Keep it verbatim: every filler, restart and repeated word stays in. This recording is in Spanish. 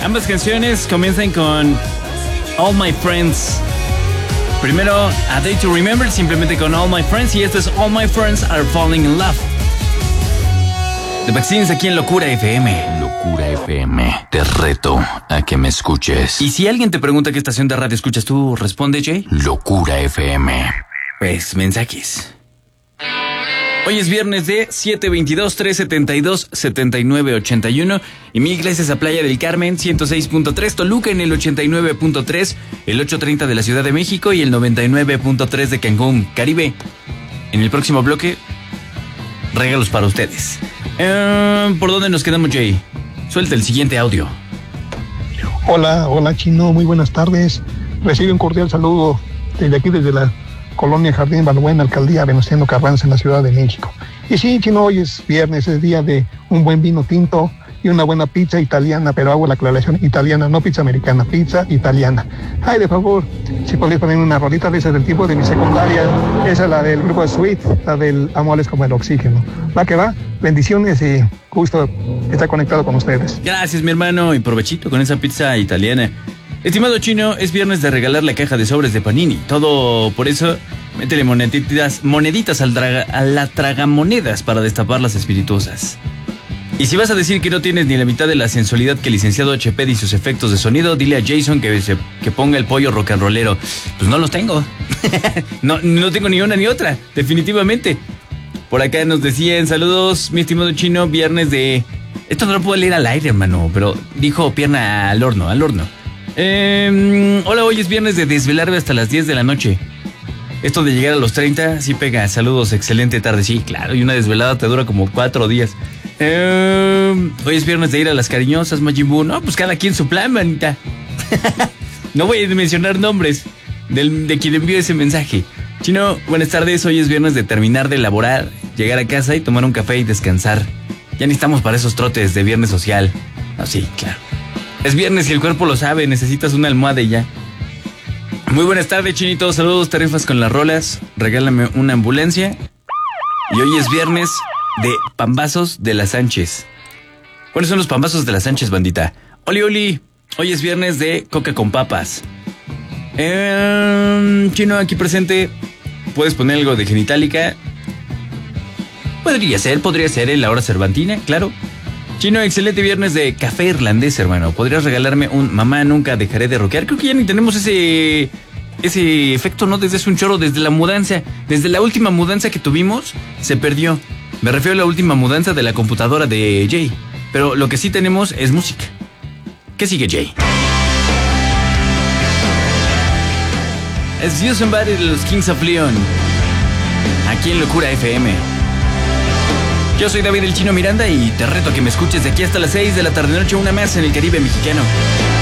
Ambas canciones comienzan con All My Friends. Primero, A Day to Remember, simplemente con All My Friends. Y esto es All My Friends Are Falling in Love. The Vaccines aquí en Locura F M. Locura F M. Te reto a que me escuches. Y si alguien te pregunta qué estación de radio escuchas tú, responde, Jay. Locura F M. Pues, mensajes. Hoy es viernes de siete veintidós, tres setenta y dos, setenta y nueve ochenta y uno. Y mi iglesia es a Playa del Carmen, ciento seis punto tres. Toluca en el ochenta y nueve punto tres. El ochocientos treinta de la Ciudad de México y el noventa y nueve punto tres de Cancún, Caribe. En el próximo bloque, regalos para ustedes. Eh, ¿Por dónde nos quedamos, Jay? Suelta el siguiente audio. Hola, hola Chino, muy buenas tardes. Recibe un cordial saludo desde aquí, desde la Colonia Jardín Balbuena, Alcaldía Venustiano Carranza, en la Ciudad de México. Y sí, Chino, hoy es viernes, es día de un buen vino tinto y una buena pizza italiana, pero hago la aclaración, italiana, no pizza americana, pizza italiana. Ay, de favor, si podéis poner una rolita de esa del tipo de mi secundaria, esa es la del grupo Sweet, la del Amor es como el oxígeno. Va que va, bendiciones y gusto estar conectado con ustedes. Gracias, mi hermano, y provechito con esa pizza italiana. Estimado Chino, es viernes de regalar la caja de sobres de Panini. Todo por eso, métele moneditas, moneditas al traga, a la tragamonedas para destapar las espirituosas. Y si vas a decir que no tienes ni la mitad de la sensualidad que el licenciado H P y sus efectos de sonido, dile a Jason que, se, que ponga el pollo rock and rollero. Pues no los tengo. no, no tengo ni una ni otra, definitivamente. Por acá nos decían, saludos, mi estimado Chino, viernes de... Esto no lo puedo leer al aire, hermano, pero dijo pierna al horno, al horno. Eh, hola, hoy es viernes de desvelarme hasta las diez de la noche. Esto de llegar a los treinta sí pega. Saludos, excelente tarde. Sí, claro, y una desvelada te dura como cuatro días. Eh, hoy es viernes de ir a las cariñosas, Majin Buu. No, pues cada quien su plan, manita. No voy a mencionar nombres del, de quien envió ese mensaje. Chino, buenas tardes. Hoy es viernes de terminar de elaborar, llegar a casa y tomar un café y descansar. Ya ni estamos para esos trotes de viernes social. No, sí, claro. Es viernes y el cuerpo lo sabe, necesitas una almohada y ya. Muy buenas tardes, Chinito, saludos, tarifas con las rolas, regálame una ambulancia. Y hoy es viernes de pambazos de la Sánchez. ¿Cuáles son los pambazos de la Sánchez, bandita? Oli, oli, hoy es viernes de coca con papas. Eh, Chino, aquí presente, ¿puedes poner algo de Genitalica? Podría ser, podría ser en la hora cervantina, claro. Chino, excelente viernes de café irlandés, hermano. ¿Podrías regalarme un mamá nunca dejaré de rockear? Creo que ya ni tenemos ese ese efecto, ¿no? Desde hace un chorro, desde la mudanza. Desde la última mudanza que tuvimos, se perdió. Me refiero a la última mudanza de la computadora de Jay. Pero lo que sí tenemos es música. ¿Qué sigue, Jay? Es You Somebody de los Kings of Leon. Aquí en Locura F M. Yo soy David el Chino Miranda y te reto a que me escuches de aquí hasta las seis de la tarde noche, una más en el Caribe mexicano.